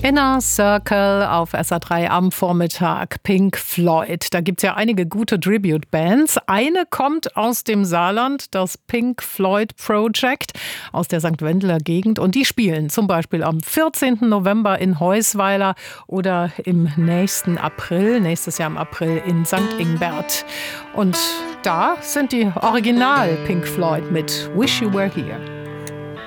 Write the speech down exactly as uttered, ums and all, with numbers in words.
Inner Circle auf S A drei am Vormittag. Pink Floyd. Da gibt es ja einige gute Tribute-Bands. Eine kommt aus dem Saarland, das Pink Floyd Project aus der Sankt Wendeler Gegend. Und die spielen zum Beispiel am vierzehnten November in Heusweiler oder im nächsten April, nächstes Jahr im April in Sankt Ingbert. Und da sind die Original Pink Floyd mit Wish You Were Here.